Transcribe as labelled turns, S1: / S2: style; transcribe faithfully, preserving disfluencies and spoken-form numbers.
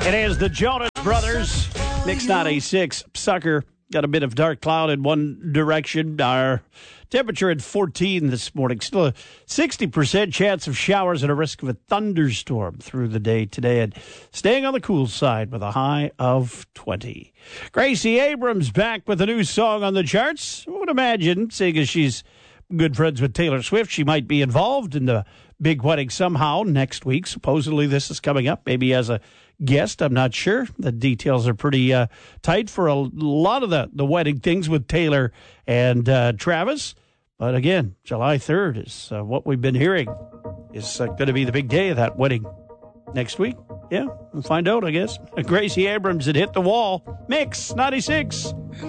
S1: It is the Jonas Brothers. Mix ninety-six. Sucker. Got a bit of dark cloud in one direction. Our temperature at fourteen this morning. Still a sixty percent chance of showers and a risk of a thunderstorm through the day today. And staying on the cool side with a high of twenty. Gracie Abrams back with a new song on the charts. I would imagine, seeing as she's good friends with Taylor Swift, she might be involved in the big wedding somehow next week. Supposedly this is coming up, maybe as a guest. I'm not sure. The details are pretty uh, tight for a lot of the, the wedding things with Taylor and uh, Travis. But again, July third is uh, what we've been hearing is uh, going to be the big day of that wedding next week. Yeah, we'll find out, I guess. Gracie Abrams had hit the wall. Mix ninety-six.